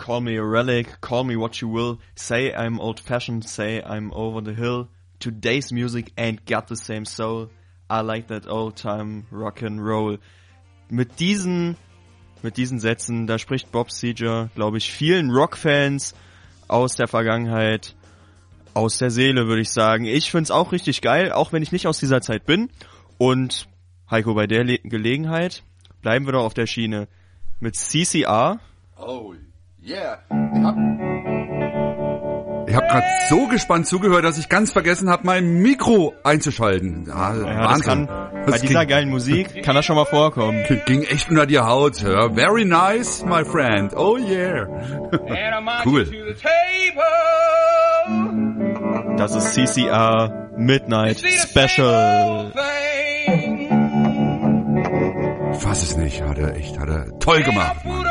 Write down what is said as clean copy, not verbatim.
Call me a relic, call me what you will. Say I'm old-fashioned, say I'm over the hill. Today's music ain't got the same soul. I like that old-time Rock'n'Roll. Mit diesen Sätzen, da spricht Bob Seger, glaube ich, vielen Rockfans aus der Vergangenheit, aus der Seele, würde ich sagen. Ich find's auch richtig geil, auch wenn ich nicht aus dieser Zeit bin. Und Heiko, bei der Gelegenheit bleiben wir doch auf der Schiene mit CCR. Oh, yeah. Ich hab gerade so gespannt zugehört, dass ich ganz vergessen habe, mein Mikro einzuschalten. Ja, Wahnsinn. Bei dieser geilen Musik kann das schon mal vorkommen. Ging echt unter die Haut. Ja. Very nice, my friend. Oh yeah. Cool. Das ist CCR Midnight Special. Fass es nicht, hat er toll gemacht, Mann.